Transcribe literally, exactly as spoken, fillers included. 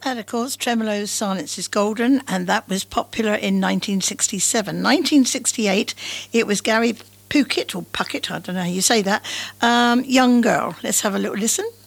had, of course, Tremolo's Silence is Golden, and that was popular in nineteen sixty-seven. nineteen sixty-eight, it was Gary Puckett, or Puckett, I don't know how you say that, um, Young Girl. Let's have a little listen.